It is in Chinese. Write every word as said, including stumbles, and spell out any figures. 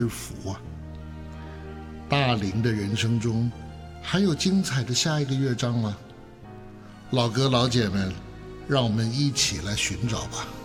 福啊！大龄的人生中，还有精彩的下一个乐章吗？老哥老姐们，让我们一起来寻找吧。